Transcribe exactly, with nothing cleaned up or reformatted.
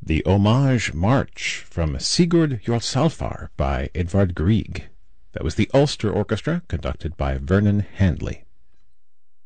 The Homage March from Sigurd Jorsalfar by Edvard Grieg. That was the Ulster Orchestra, conducted by Vernon Handley.